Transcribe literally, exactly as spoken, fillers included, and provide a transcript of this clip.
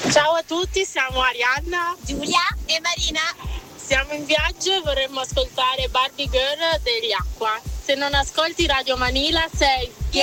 Ciao a tutti, siamo Arianna, Giulia e Marina. siamo in viaggio e vorremmo ascoltare Barbie Girl degli Acqua. Se non ascolti Radio Manila sei Piena